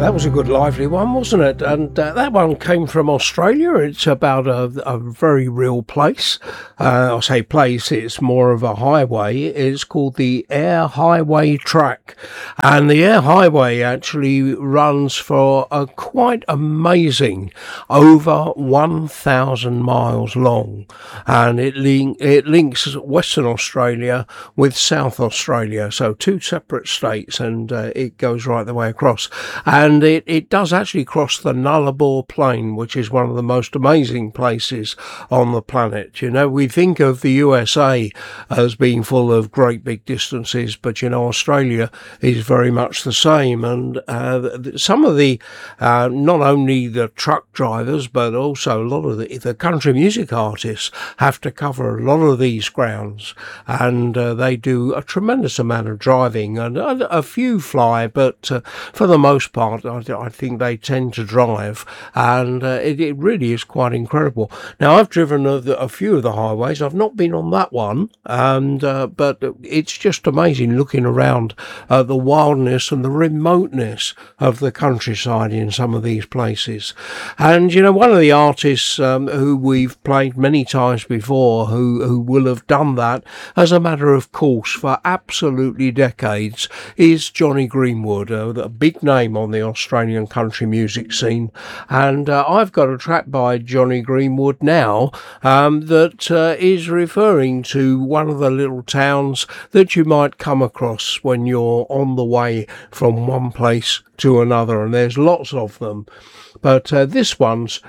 That was a good lively one, wasn't it? And that one came from Australia. It's about a very real place. I say place, it's more of a highway. It's called the Air Highway Track. And the Air Highway actually runs for a quite amazing over 1,000 miles long. And it links Western Australia with South Australia. So two separate states, and it goes right the way across. And it does actually cross the Nullarbor Plain, which is one of the most amazing places on the planet. You know, we think of the USA as being full of great big distances, but, you know, Australia is very much the same. And some of the, not only the truck drivers, but also a lot of the country music artists have to cover a lot of these grounds. And they do a tremendous amount of driving, and a few fly, but for the most part, I think they tend to drive, and it really is quite incredible. Now, I've driven a few of the highways. I've not been on that one, and but it's just amazing looking around the wildness and the remoteness of the countryside in some of these places. And, you know, one of the artists who we've played many times before, who will have done that as a matter of course for absolutely decades, is Jonny Greenwood, a big name on the Australian country music scene. And I've got a track by Jonny Greenwood now that is referring to one of the little towns that you might come across when you're on the way from one place to another, and there's lots of them. But this one's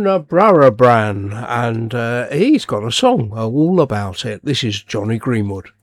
Coonabarabran, and he's got a song all about it. This is Jonny Greenwood.